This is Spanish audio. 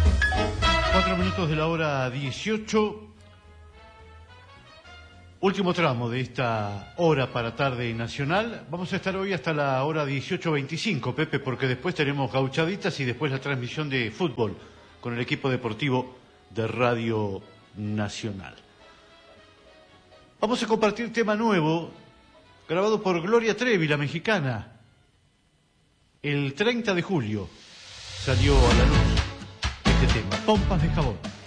4 minutos de la hora 18. Último tramo de esta hora para tarde nacional. Vamos a estar hoy hasta la hora 18:25, Pepe, porque después tenemos gauchaditas y después la transmisión de fútbol con el equipo deportivo de Radio Nacional. Vamos a compartir tema nuevo, grabado por Gloria Trevi, la mexicana. El 30 de julio salió a la luz este tema, Pompas de Jabón.